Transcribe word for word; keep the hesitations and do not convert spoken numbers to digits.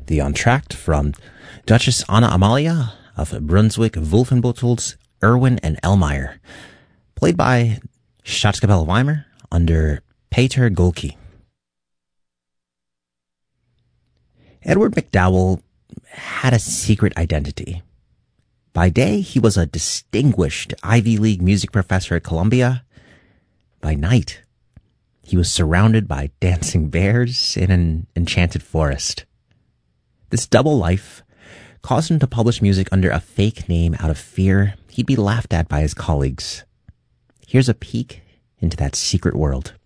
the entr'acte from Duchess Anna Amalia of Brunswick-Wolfenbüttel's Erwin and Elmeyer, played by Staatskapelle Weimar under Peter Golke. Edward MacDowell had a secret identity. By day, he was a distinguished Ivy League music professor at Columbia. By night, he was surrounded by dancing bears in an enchanted forest. This double life caused him to publish music under a fake name out of fear he'd be laughed at by his colleagues. Here's a peek into that secret world.